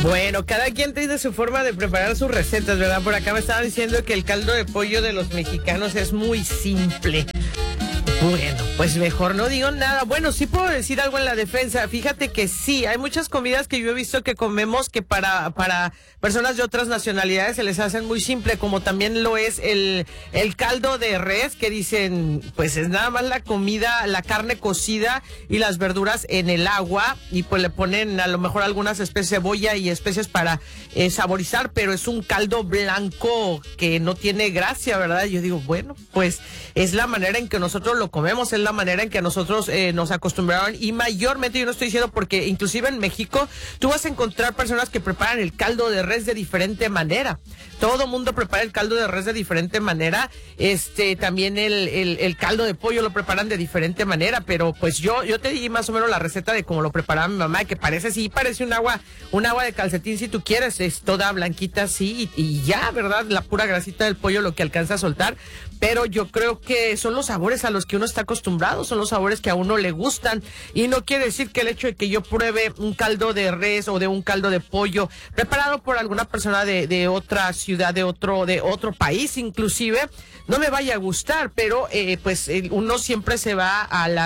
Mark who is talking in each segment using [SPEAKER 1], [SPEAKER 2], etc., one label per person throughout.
[SPEAKER 1] Bueno, cada quien tiene su forma de preparar sus recetas, ¿verdad? Por acá me estaban diciendo que el caldo de pollo de los mexicanos es muy simple. Bueno, pues mejor no digo nada. Bueno, sí puedo decir algo en la defensa. Fíjate que sí, hay muchas comidas que yo he visto que comemos que para personas de otras nacionalidades se les hacen muy simple, como también lo es el caldo de res, que dicen, pues es nada más la comida, la carne cocida y las verduras en el agua, y pues le ponen a lo mejor algunas especies, cebolla y especies para saborizar, pero es un caldo blanco que no tiene gracia, ¿verdad? Yo digo, bueno, pues es la manera en que nosotros lo comemos, es la manera en que nosotros nos acostumbraron, y mayormente, yo no estoy diciendo, porque inclusive en México tú vas a encontrar personas que preparan el caldo de res de diferente manera. Todo mundo prepara el caldo de res de diferente manera. También el caldo de pollo lo preparan de diferente manera, pero pues yo te di más o menos la receta de cómo lo preparaba mi mamá, que parece un agua de calcetín si tú quieres, es toda blanquita así, y ya, ¿verdad? La pura grasita del pollo lo que alcanza a soltar. Pero yo creo que son los sabores a los que uno está acostumbrado, son los sabores que a uno le gustan, y no quiere decir que el hecho de que yo pruebe un caldo de res o de un caldo de pollo preparado por alguna persona de otra ciudad, de otro país inclusive, no me vaya a gustar, pero uno siempre se va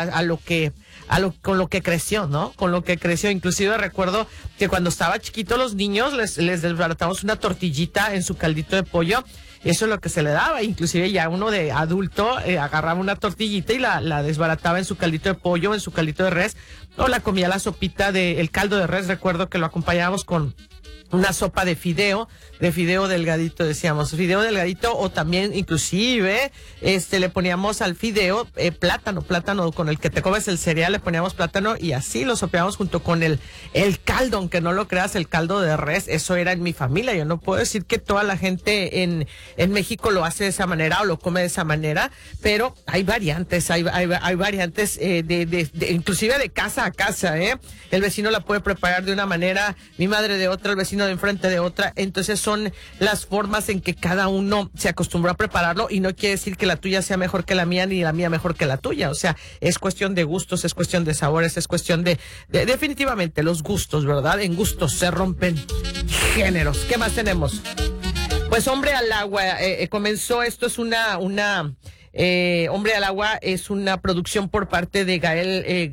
[SPEAKER 1] con lo que creció, ¿no? Con lo que creció. Inclusive recuerdo que cuando estaba chiquito los niños les desbaratamos una tortillita en su caldito de pollo. Eso es lo que se le daba. Inclusive ya uno de adulto agarraba una tortillita y la desbarataba en su caldito de pollo, en su caldito de res, o la comía la sopita del caldo de res. Recuerdo que lo acompañábamos con una sopa de fideo delgadito, decíamos, fideo delgadito, o también inclusive le poníamos al fideo plátano con el que te comes el cereal, le poníamos plátano y así lo sopeábamos junto con el caldo, aunque no lo creas, el caldo de res. Eso era en mi familia. Yo no puedo decir que toda la gente en México lo hace de esa manera o lo come de esa manera, pero hay variantes, hay variantes inclusive de casa a casa, el vecino la puede preparar de una manera, mi madre de otra, el vecino de enfrente de otra. Entonces son las formas en que cada uno se acostumbró a prepararlo, y no quiere decir que la tuya sea mejor que la mía ni la mía mejor que la tuya. O sea, es cuestión de gustos, es cuestión de sabores, es cuestión de definitivamente los gustos, ¿verdad? En gustos se rompen géneros. ¿Qué más tenemos? Pues Hombre al Agua comenzó. Esto es Hombre al Agua es una producción por parte de Gael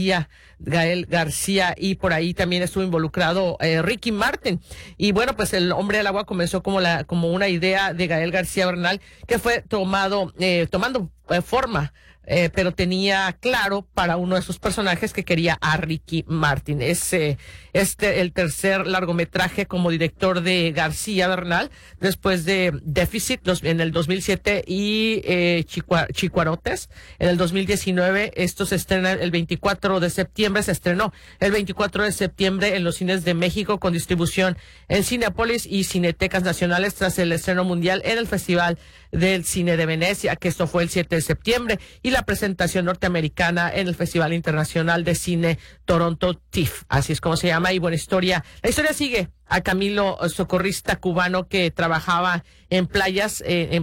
[SPEAKER 1] García, y por ahí también estuvo involucrado Ricky Martin. Y bueno, pues el Hombre al Agua comenzó como una idea de Gael García Bernal, que fue tomando forma, pero tenía claro para uno de sus personajes que quería a Ricky Martin. Es el tercer largometraje como director de García Bernal, después de Déficit en el 2007 y Chicuarotes en el 2019. Esto se estrena el 24 de septiembre, se estrenó el 24 de septiembre en los cines de México, con distribución en Cinépolis y Cinetecas Nacionales, tras el estreno mundial en el Festival del Cine de Venecia, que esto fue el 7 de septiembre, y la presentación norteamericana en el Festival Internacional de Cine Toronto TIFF, así es como se llama. Y buena historia. La historia sigue a Camilo, socorrista cubano que trabajaba en playas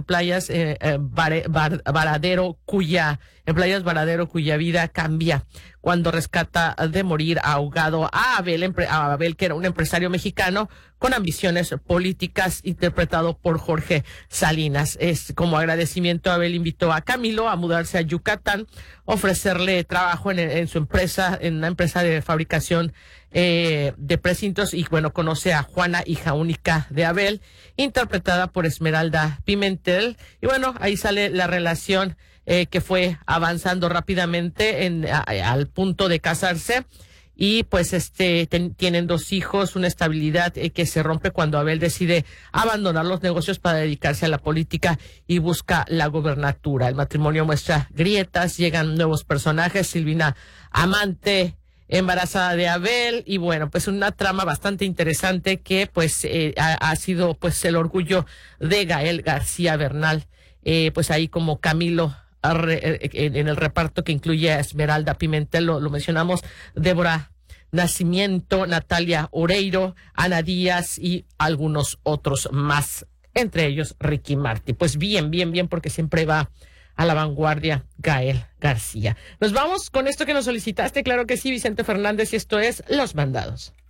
[SPEAKER 1] Varadero, cuya vida cambia cuando rescata de morir ahogado a Abel, que era un empresario mexicano con ambiciones políticas, interpretado por Jorge Salinas. Como agradecimiento, Abel invitó a Camilo a mudarse a Yucatán, ofrecerle trabajo en su empresa, en una empresa de fabricación de precintos, y bueno, conoce a Juana, hija única de Abel, interpretada por Esmeralda Pimentel, y bueno, ahí sale la relación que fue avanzando rápidamente al punto de casarse. Y pues tienen 2 hijos, una estabilidad que se rompe cuando Abel decide abandonar los negocios para dedicarse a la política y busca la gobernatura. El matrimonio muestra grietas, llegan nuevos personajes, Silvina, amante embarazada de Abel, y bueno, pues una trama bastante interesante que pues ha sido pues el orgullo de Gael García Bernal, pues ahí como Camilo en el reparto, que incluye a Esmeralda Pimentel, lo mencionamos, Débora Nacimiento, Natalia Oreiro, Ana Díaz y algunos otros más, entre ellos Ricky Martin. Pues bien, porque siempre va a la vanguardia Gael García. Nos vamos con esto que nos solicitaste, claro que sí, Vicente Fernández, y esto es Los Mandados.